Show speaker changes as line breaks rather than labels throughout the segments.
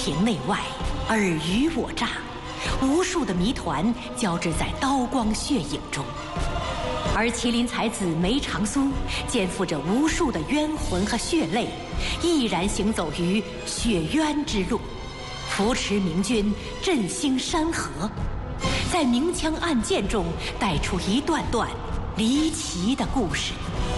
庭内外，尔虞我诈，无数的谜团交织在刀光血影中。而麒麟才子梅长苏肩负着无数的冤魂和血泪，毅然行走于血冤之路，扶持明君，振兴山河，在明枪暗箭中带出一段段离奇的故事。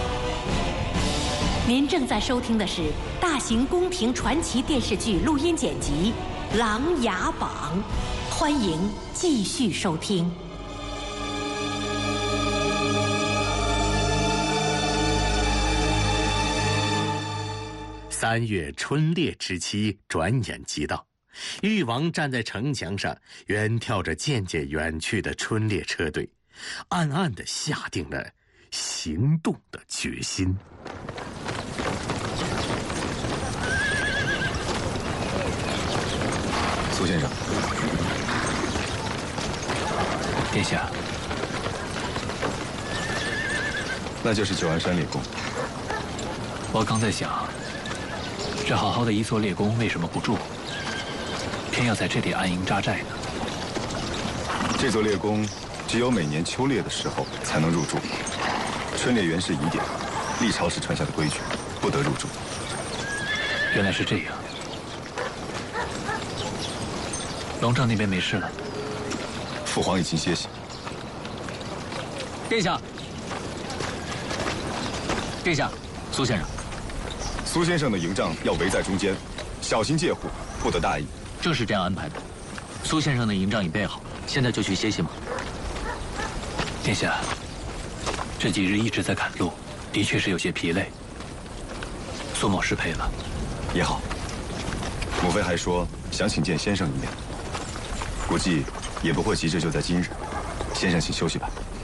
您正在收听的是大型宫廷传奇电视剧录音剪辑《琅琊榜》，欢迎继续收听。
3月春猎之期转眼即到，誉王站在城墙上，远眺着渐渐远去的春猎车队，暗暗地下定了行动的决心。
苏先生，
殿下，
那就是九安山猎宫。
我刚在想，这好好的一座猎宫为什么不住，偏要在这里安营扎寨呢？
这座猎宫只有每年秋猎的时候才能入住，春猎原是疑点，历朝时传下的规矩，不得入住。
原来是这样。龙帐那边没事了？
父皇已经歇息。
殿下，殿下，苏先生。
苏先生的营帐要围在中间，小心戒护，不得大意。
正是这样安排的。苏先生的营帐已备好，现在就去歇息吗？殿下，这几日一直在赶路，的确是有些疲累。苏某失陪了。
也好。母妃还说想请见先生一面，估计也不会急着就在今日。先生请休息吧。